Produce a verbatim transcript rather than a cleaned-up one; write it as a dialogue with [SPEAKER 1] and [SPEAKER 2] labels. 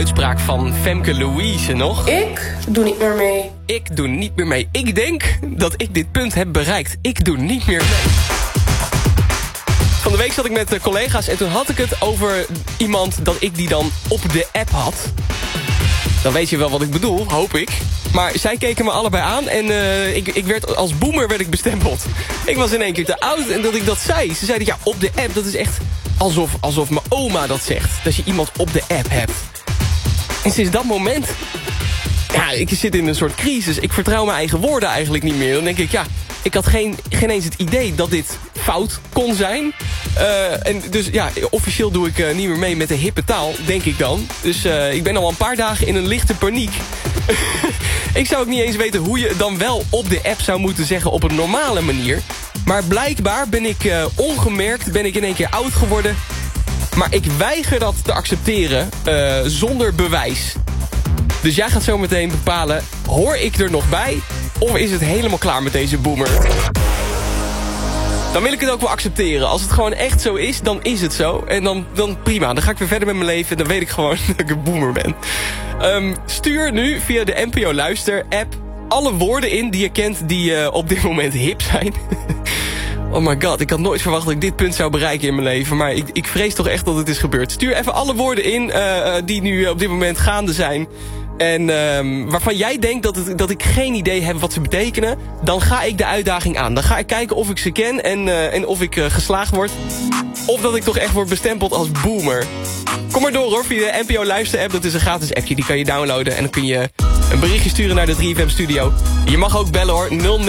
[SPEAKER 1] uitspraak van Femke Louise nog.
[SPEAKER 2] Ik doe niet meer mee.
[SPEAKER 1] Ik doe niet meer mee. Ik denk dat ik dit punt heb bereikt. Ik doe niet meer mee. Van de week zat ik met collega's en toen had ik het over iemand dat ik die dan op de app had. Dan weet je wel wat ik bedoel, hoop ik. Maar zij keken me allebei aan en uh, ik, ik werd, als boomer werd ik bestempeld. Ik was in één keer te oud en dat ik dat zei. Ze zeiden, ja, op de app, dat is echt alsof, alsof mijn oma dat zegt. Dat je iemand op de app hebt. En sinds dat moment... Ja, ik zit in een soort crisis. Ik vertrouw mijn eigen woorden eigenlijk niet meer. Dan denk ik, ja, ik had geen, geen eens het idee dat dit fout kon zijn. Uh, en dus ja, officieel doe ik uh, niet meer mee met de hippe taal, denk ik dan. Dus uh, ik ben al een paar dagen in een lichte paniek. Ik zou ook niet eens weten hoe je het dan wel op de app zou moeten zeggen op een normale manier. Maar blijkbaar ben ik uh, ongemerkt, ben ik in één keer oud geworden. Maar ik weiger dat te accepteren uh, zonder bewijs. Dus jij gaat zo meteen bepalen, hoor ik er nog bij? Of is het helemaal klaar met deze boomer? Dan wil ik het ook wel accepteren. Als het gewoon echt zo is, dan is het zo. En dan, dan prima, dan ga ik weer verder met mijn leven. En dan weet ik gewoon dat ik een boomer ben. Um, stuur nu via de N P O Luister app alle woorden in die je kent die uh, op dit moment hip zijn. Oh my god, ik had nooit verwacht dat ik dit punt zou bereiken in mijn leven. Maar ik, ik vrees toch echt dat het is gebeurd. Stuur even alle woorden in uh, die nu op dit moment gaande zijn. En uh, waarvan jij denkt dat, het, dat ik geen idee heb wat ze betekenen. Dan ga ik de uitdaging aan. Dan ga ik kijken of ik ze ken en, uh, en of ik uh, geslaagd word. Of dat ik toch echt word bestempeld als boomer. Kom maar door hoor, via de N P O Luister app. Dat is een gratis appje, die kan je downloaden. En dan kun je een berichtje sturen naar de drie F M studio. Je mag ook bellen hoor, nul